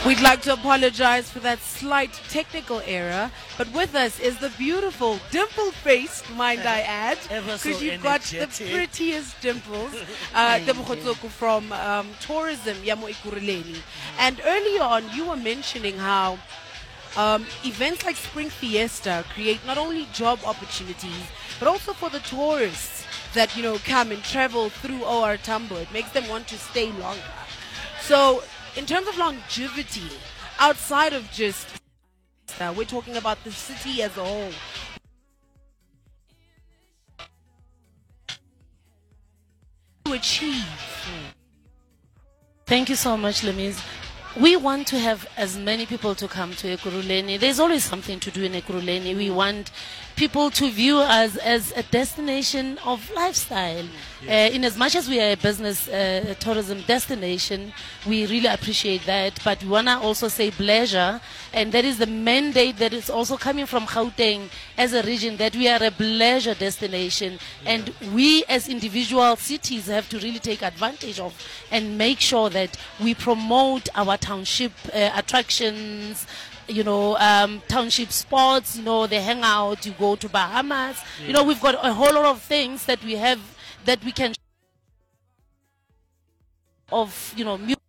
We'd like to apologize for that slight technical error, but with us is the beautiful, dimple-faced, mind I add, because you've got the prettiest dimples, Tebogo from tourism, Yamo Ekurhuleni. And earlier on, you were mentioning how events like Spring Fiesta create not only job opportunities, but also for the tourists that, come and travel through OR Tambo. It makes them want to stay longer. So, in terms of longevity, outside of just, we're talking about the city as a whole. To achieve. Thank you so much, Lemise. We want to have as many people to come to Ekurhuleni. There's always something to do in Ekurhuleni. We want people to view us as a destination of lifestyle. Yes. In as much as we are a business tourism destination, we really appreciate that. But we want to also say pleasure, and that is the mandate that is also coming from Gauteng as a region, that we are a pleasure destination. Yeah. And we as individual cities have to really take advantage of and make sure that we promote our township attractions, township sports, they hang out, you go to Bahamas. Yeah. We've got a whole lot of things that we have that we can of, music.